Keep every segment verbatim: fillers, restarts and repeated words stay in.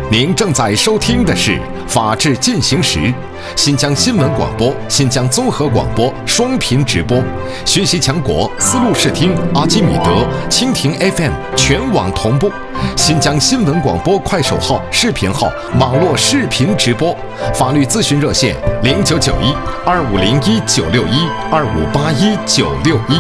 您正在收听的是《法治进行时》，新疆新闻广播、新疆综合广播双频直播，学习强国思路视听、阿基米德、蜻蜓 F M 全网同步。新疆新闻广播快手号、视频号网络视频直播，法律咨询热线零九九一二五零一九六一二五八一九六一。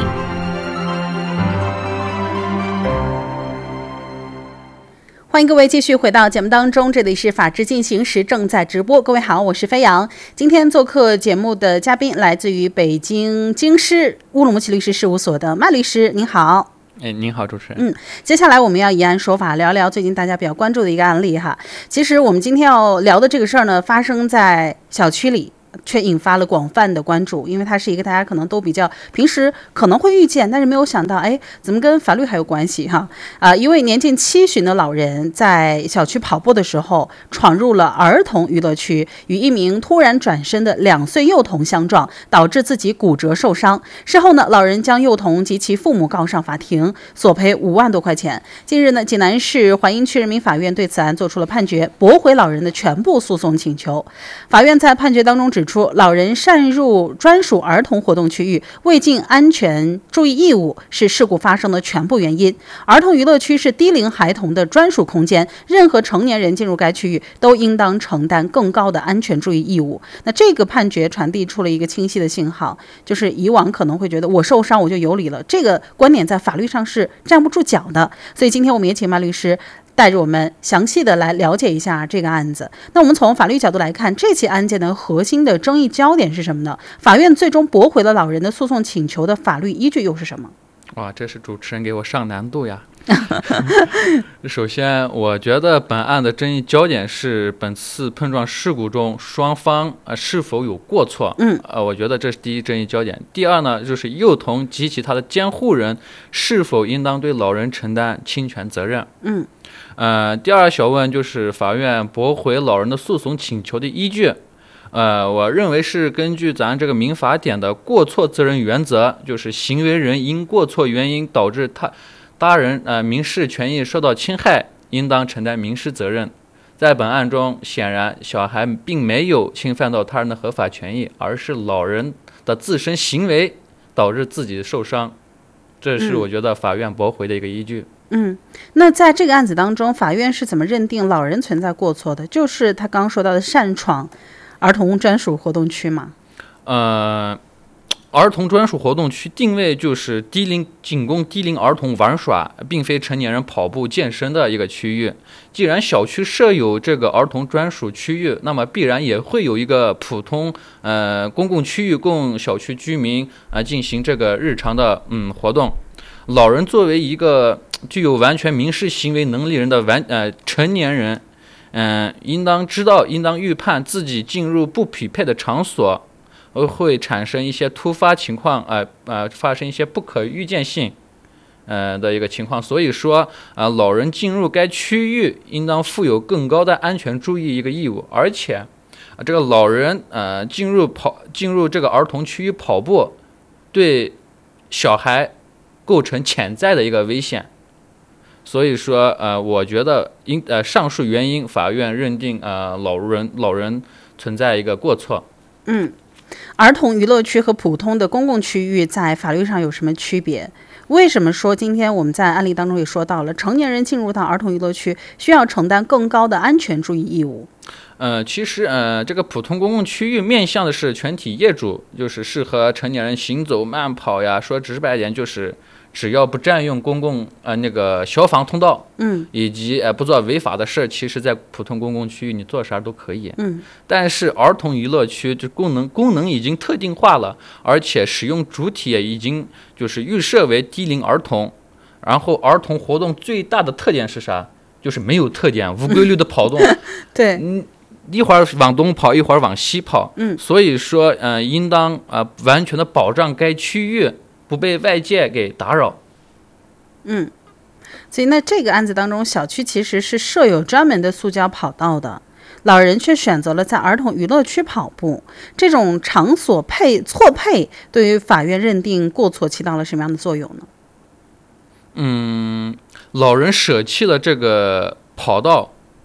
欢迎各位继续回到节目当中，这里是法治进行时正在直播。各位好，我是飞扬。今天做客节目的嘉宾来自于北京京师乌鲁木齐律师事务所的麦律师，您好。 哎，您好，主持人。 嗯，接下来我们要以案说法，聊聊最近大家比较关注的一个案例哈。其实我们今天要聊的这个事儿呢，发生在小区里，却引发了广泛的关注，因为它是一个大家可能都比较平时可能会遇见，但是没有想到，哎，怎么跟法律还有关系哈？啊、呃，一位年近七旬的老人在小区跑步的时候，闯入了儿童娱乐区，与一名突然转身的两岁幼童相撞，导致自己骨折受伤。事后呢，老人将幼童及其父母告上法庭，索赔五万多块钱。近日呢，济南市槐荫区人民法院对此案作出了判决，驳回老人的全部诉讼请求。法院在判决当中指出，老人擅入专属儿童活动区域，未尽安全注意义务，是事故发生的全部原因。儿童娱乐区是低龄孩童的专属空间，任何成年人进入该区域都应当承担更高的安全注意义务。那这个判决传递出了一个清晰的信号，就是以往可能会觉得我受伤我就有理了，这个观点在法律上是站不住脚的。所以今天我们也请麦律师带着我们详细的来了解一下这个案子。那我们从法律角度来看，这起案件的核心的争议焦点是什么呢？法院最终驳回了老人的诉讼请求的法律依据又是什么？ 哇，这是主持人给我上难度呀。首先，我觉得本案的争议焦点是本次碰撞事故中双方呃是否有过错。 嗯， 呃，我觉得这是第一争议焦点。第二呢，就是幼童及其他的监护人是否应当对老人承担侵权责任。 嗯， 呃，第二小问就是法院驳回老人的诉讼请求的依据。呃，我认为是根据咱这个民法典的过错责任原则，就是行为人因过错原因导致他他人呃民事权益受到侵害，应当承担民事责任。在本案中，显然小孩并没有侵犯到他人的合法权益，而是老人的自身行为导致自己受伤，这是我觉得法院驳回的一个依据。 嗯，那在这个案子当中，法院是怎么认定老人存在过错的？就是他刚刚说到的擅闯儿童专属活动区吗？ 呃，儿童专属活动区定位就是低龄，仅供低龄儿童玩耍，并非成年人跑步健身的一个区域。既然小区设有这个儿童专属区域，那么必然也会有一个普通呃公共区域供小区居民啊、呃、进行这个日常的嗯活动。老人作为一个具有完全民事行为能力人的完呃成年人，嗯、呃，应当知道，应当预判自己进入不匹配的场所，会产生一些突发情况，呃呃，发生一些不可预见性，呃的一个情况。所以说，啊、呃，老人进入该区域，应当负有更高的安全注意一个义务，而且，啊、呃，这个老人呃进入跑进入这个儿童区域跑步，对小孩构成潜在的一个危险。所以说，呃，我觉得因呃上述原因，法院认定呃老人老人存在一个过错。 嗯，儿童娱乐区和普通的公共区域在法律上有什么区别？为什么说今天我们在案例当中也说到了，成年人进入到儿童娱乐区需要承担更高的安全注意义务？ 呃，其实呃，这个普通公共区域面向的是全体业主，就是适合成年人行走、慢跑呀。说直白一点，就是只要不占用公共呃那个消防通道， 嗯， 以及呃不做违法的事，其实在普通公共区域你做啥都可以， 嗯。 但是儿童娱乐区就功能功能已经特定化了，而且使用主体也已经就是预设为低龄儿童，然后儿童活动最大的特点是啥？就是没有特点，无规律的跑动， 对， 嗯。一会儿往东跑，一会儿往西跑， 嗯， 所以说，呃，应当呃完全的保障该区域不被外界给打扰。 嗯，所以那这个案子当中，小区其实是设有专门的塑胶跑道的，老人却选择了在儿童娱乐区跑步，这种场所配错配，对于法院认定过错起到了什么样的作用呢？ 嗯，老人舍弃了这个跑道，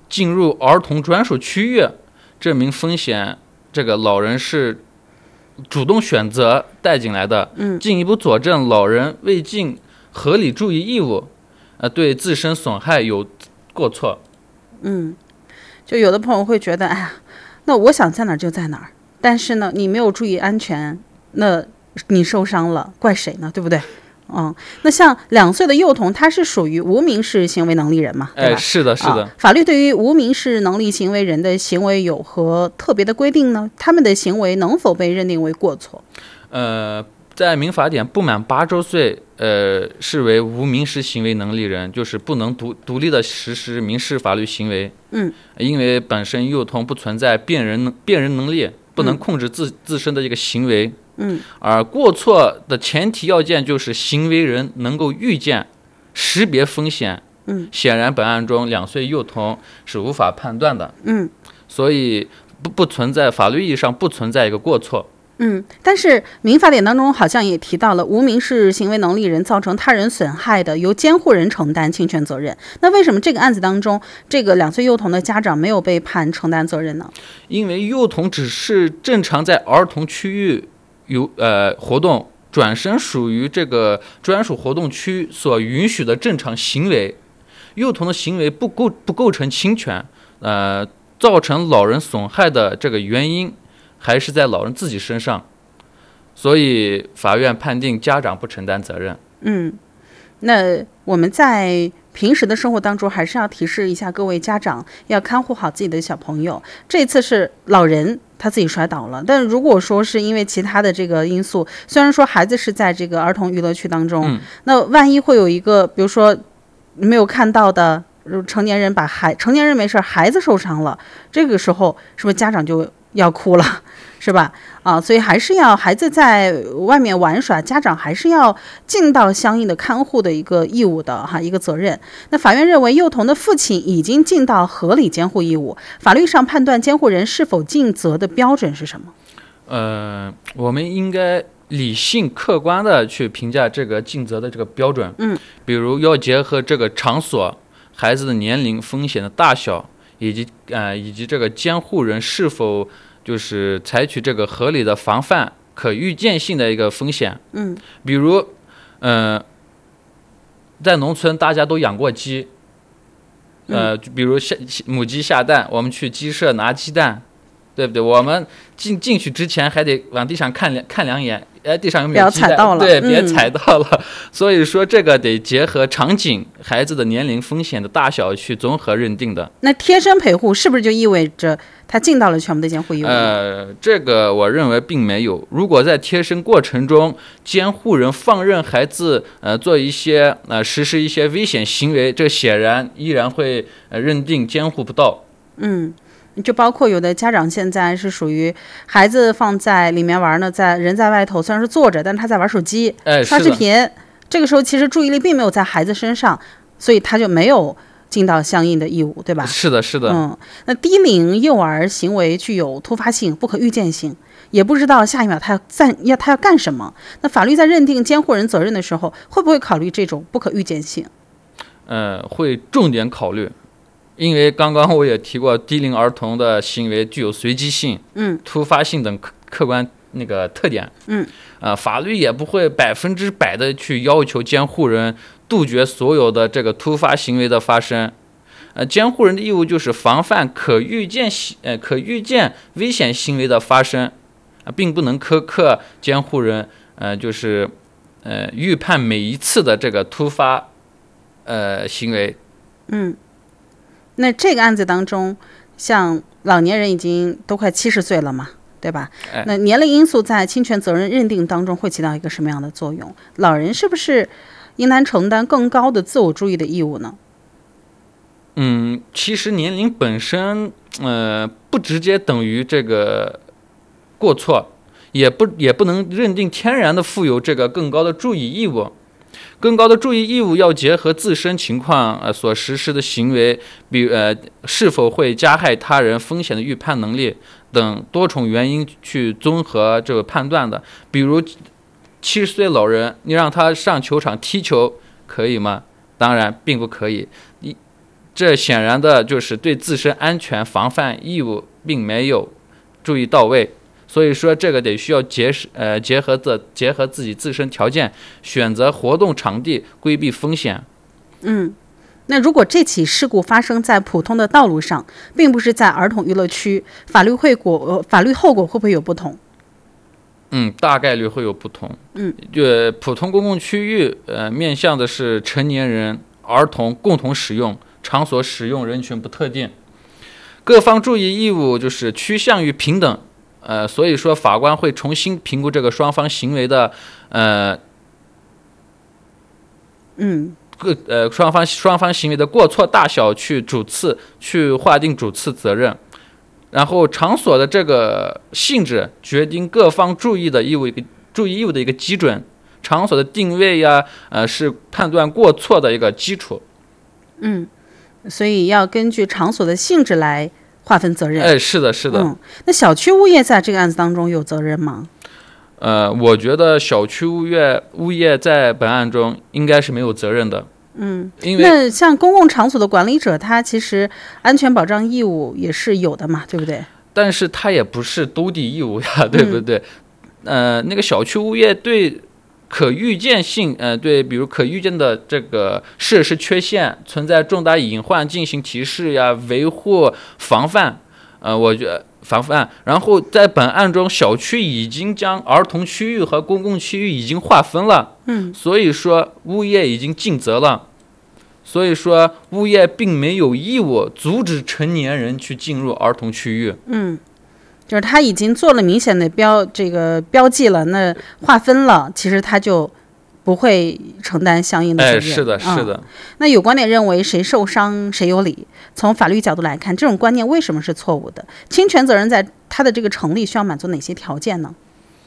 进入儿童专属区域，这名风险这个老人是主动选择带进来的， 嗯， 进一步佐证老人未尽合理注意义务，呃，对自身损害有过错。 嗯，就有的朋友会觉得，哎呀，那我想在哪儿就在哪儿，但是呢，你没有注意安全，那你受伤了，怪谁呢？对不对？嗯，那像两岁的幼童，他是属于无民事行为能力人嘛？对吧？ 哎，是的，是的、 啊。法律对于无民事能力行为人的行为有何特别的规定呢？他们的行为能否被认定为过错？ 呃，在民法典不满八周岁，呃，视为无民事行为能力人，就是不能独独立的实施民事法律行为。 嗯， 因为本身幼童不存在辨人辨人能力，不能控制自、嗯、自身的一个行为。 嗯， 而过错的前提要件就是行为人能够预见、识别风险。 嗯， 显然本案中两岁幼童是无法判断的。 嗯， 所以不不存在法律意义上不存在一个过错。 嗯，但是民法典当中好像也提到了，无民事行为能力人造成他人损害的，由监护人承担侵权责任。那为什么这个案子当中，这个两岁幼童的家长没有被判承担责任呢？ 因为幼童只是正常在儿童区域有呃活动，转身属于这个专属活动区所允许的正常行为，幼童的行为不构不构成侵权，呃，造成老人损害的这个原因还是在老人自己身上，所以法院判定家长不承担责任。 嗯，那我们在平时的生活当中，还是要提示一下各位家长，要看护好自己的小朋友。这次是老人他自己摔倒了，但如果说是因为其他的这个因素，虽然说孩子是在这个儿童娱乐区当中， 嗯、 那万一会有一个，比如说没有看到的成年人把孩成年人没事，孩子受伤了，这个时候是不是家长就要哭了？是吧？啊，所以还是要孩子在外面玩耍，家长还是要尽到相应的看护的一个义务的哈，一个责任。那法院认为幼童的父亲已经尽到合理监护义务，法律上判断监护人是否尽责的标准是什么？ 呃，我们应该理性客观的去评价这个尽责的这个标准。 嗯， 比如要结合这个场所、孩子的年龄、风险的大小，以及呃以及这个监护人是否就是采取这个合理的防范可预见性的一个风险。 嗯， 比如，呃，在农村大家都养过鸡，呃，比如下母鸡下蛋，我们去鸡舍拿鸡蛋，对不对？我们进进去之前还得往地上看两看两眼，哎，地上有没有鸡蛋？ 不要踩到了， 对，别嗯、 踩到了。所以说，这个得结合场景、孩子的年龄、风险的大小去综合认定的。 那贴身陪护是不是就意味着他尽到了全部的监护义务？ 呃，这个我认为并没有。如果在贴身过程中，监护人放任孩子呃做一些呃实施一些危险行为，这显然依然会呃认定监护不到。 嗯。就包括有的家长现在是属于孩子放在里面玩呢，在人在外头虽然是坐着，但是他在玩手机、 哎、 刷视频，这个时候其实注意力并没有在孩子身上，所以他就没有尽到相应的义务，对吧？ 是的，是的。 嗯，那低龄幼儿行为具有突发性、不可预见性，也不知道下一秒他要在要他要干什么。那法律在认定监护人责任的时候，会不会考虑这种不可预见性？ 呃，会重点考虑。因为刚刚我也提过，低龄儿童的行为具有随机性、 嗯、 突发性等客客观那个特点， 嗯， 呃，法律也不会百分之百的去要求监护人杜绝所有的这个突发行为的发生，呃，监护人的义务就是防范可预见呃可预见危险行为的发生，啊、呃，并不能苛刻监护人，呃，就是呃预判每一次的这个突发呃行为， 嗯。那这个案子当中，像老年人已经都快七十岁了嘛，对吧？ 哎、 那年龄因素在侵权责任认定当中会起到一个什么样的作用？老人是不是应当承担更高的自我注意的义务呢？ 嗯，其实年龄本身，呃，不直接等于这个过错，也不也不能认定天然的负有这个更高的注意义务。更高的注意义务要结合自身情况呃所实施的行为，比呃是否会加害他人、风险的预判能力等多重原因去综合这个判断的。比如七十岁老人，你让他上球场踢球可以吗？当然并不可以。你这显然的就是对自身安全防范义务并没有注意到位。所以说，这个得需要结呃结合的结合自己自身条件，选择活动场地，规避风险。 嗯，那如果这起事故发生在普通的道路上，并不是在儿童娱乐区，法律会果、呃、法律后果会不会有不同？ 嗯，大概率会有不同。 嗯， 就普通公共区域，呃，面向的是成年人、儿童共同使用，场所使用人群不特定，各方注意义务就是趋向于平等。呃，所以说法官会重新评估这个双方行为的，呃， 嗯， 各呃双方双方行为的过错大小，去主次去划定主次责任。然后场所的这个性质决定各方注意的义务一个注意义务的一个基准，场所的定位呀，呃，是判断过错的一个基础。 嗯，所以要根据场所的性质来划分责任。 哎，是的，是的。 嗯，那小区物业在这个案子当中有责任吗？ 呃，我觉得小区物业物业在本案中应该是没有责任的。 嗯， 因为那像公共场所的管理者，他其实安全保障义务也是有的嘛，对不对？ 但是他也不是兜底义务呀，对不对？嗯、呃，那个小区物业对可预见性，呃，对，比如可预见的这个设施缺陷、存在重大隐患进行提示呀、维护、防范。呃，我觉得防范。然后在本案中，小区已经将儿童区域和公共区域已经划分了， 嗯， 所以说物业已经尽责了。所以说，物业并没有义务阻止成年人去进入儿童区域。 嗯，就是他已经做了明显的标这个标记了，那划分了，其实他就不会承担相应的责任。 哎，是的，是的。 嗯、那有观点认为谁受伤谁有理。从法律角度来看，这种观念为什么是错误的？侵权责任在它的这个成立需要满足哪些条件呢？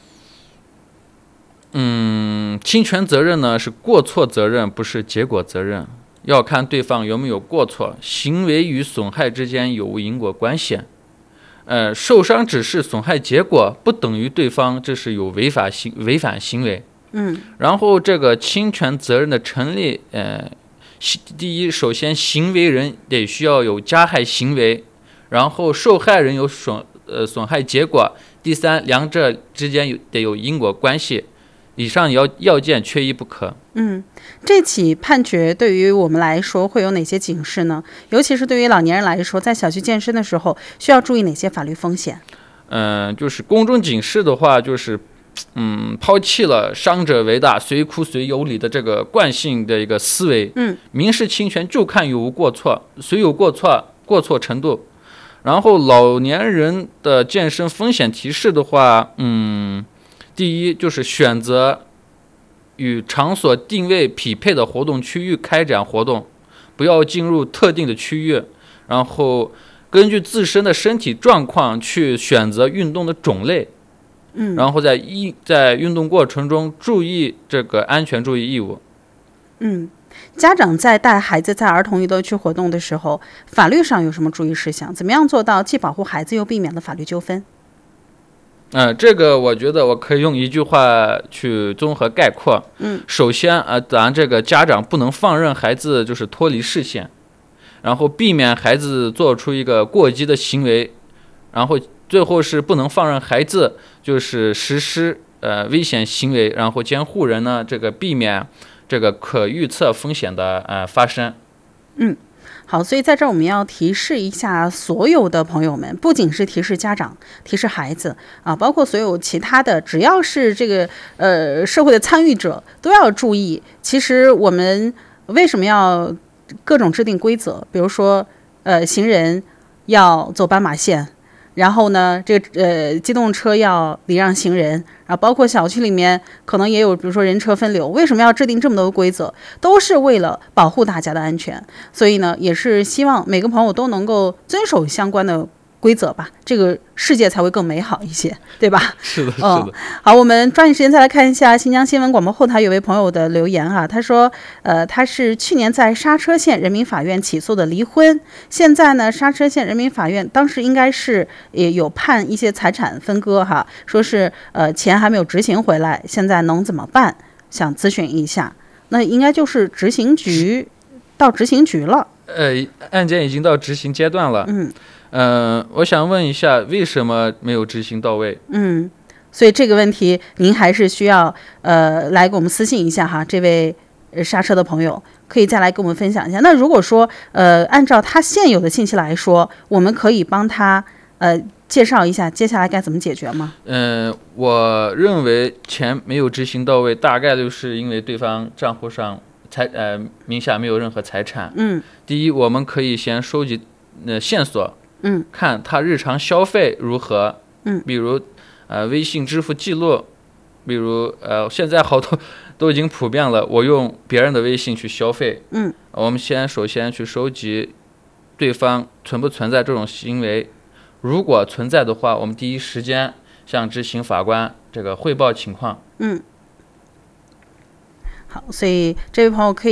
嗯，侵权责任呢是过错责任，不是结果责任。要看对方有没有过错，行为与损害之间有无因果关系。呃，受伤只是损害结果，不等于对方这是有违法行违反行为。 嗯， 然后这个侵权责任的成立，呃，第一，首先行为人得需要有加害行为，然后受害人有损呃损害结果，第三，两者之间有得有因果关系。以上要要件缺一不可。 嗯，这起判决对于我们来说会有哪些警示呢？尤其是对于老年人来说，在小区健身的时候需要注意哪些法律风险？ 嗯、呃，就是公众警示的话，就是嗯，抛弃了伤者为大、随哭随有理的这个惯性的一个思维。 嗯， 民事侵权就看有无过错，谁有过错，过错程度。然后老年人的健身风险提示的话，嗯。第一，就是选择与场所定位匹配的活动区域开展活动，不要进入特定的区域，然后根据自身的身体状况去选择运动的种类， 嗯， 然后在一在运动过程中注意这个安全注意义务。 嗯，家长在带孩子在儿童娱乐区活动的时候，法律上有什么注意事项？怎么样做到既保护孩子又避免了法律纠纷？ 嗯、呃，这个我觉得我可以用一句话去综合概括。 嗯， 首先，呃，咱这个家长不能放任孩子就是脱离视线，然后避免孩子做出一个过激的行为，然后最后是不能放任孩子就是实施呃危险行为，然后监护人呢这个避免这个可预测风险的呃发生。 嗯。好，所以在这儿我们要提示一下所有的朋友们，不仅是提示家长、提示孩子啊，包括所有其他的，只要是这个呃社会的参与者都要注意。其实我们为什么要各种制定规则？比如说，呃，行人要走斑马线，然后呢，这个呃机动车要礼让行人，然后包括小区里面可能也有，比如说人车分流，为什么要制定这么多规则？都是为了保护大家的安全，所以呢，也是希望每个朋友都能够遵守相关的规则吧，这个世界才会更美好一些，对吧？ 是的，是的。 嗯、好，我们抓紧时间再来看一下新疆新闻广播后台有位朋友的留言哈，他说，呃，他是去年在沙车县人民法院起诉的离婚，现在呢，沙车县人民法院当时应该是也有判一些财产分割哈，说是呃钱还没有执行回来，现在能怎么办？想咨询一下，那应该就是执行局到执行局了。 呃，案件已经到执行阶段了。 嗯， 呃，我想问一下，为什么没有执行到位？ 嗯，所以这个问题您还是需要呃来给我们私信一下哈，这位呃刹车的朋友可以再来跟我们分享一下。那如果说呃按照他现有的信息来说，我们可以帮他呃介绍一下接下来该怎么解决吗？ 嗯、呃，我认为钱没有执行到位，大概率是因为对方账户上财呃名下没有任何财产。 嗯， 第一，我们可以先收集呃线索， 嗯， 看他日常消费如何， 嗯， 比如呃微信支付记录，比如呃现在好多都已经普遍了，我用别人的微信去消费， 嗯， 我们先首先去收集对方存不存在这种行为。如果存在的话，我们第一时间向执行法官这个汇报情况。 嗯，好，所以这位朋友可以。